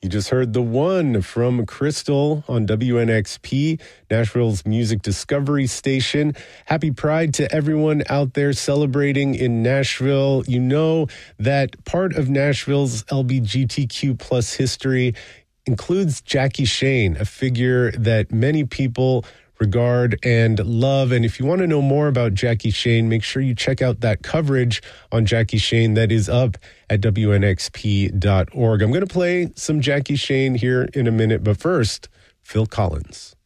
You just heard The One from Crystal on WNXP, Nashville's music discovery station. Happy Pride to everyone out there celebrating in Nashville. You know that part of Nashville's LGBTQ plus history includes Jackie Shane, a figure that many people regard and love. And if you want to know more about Jackie Shane, make sure you check out that coverage on Jackie Shane that is up at WNXP.org. I'm going to play some Jackie Shane here in a minute, but first, Phil Collins.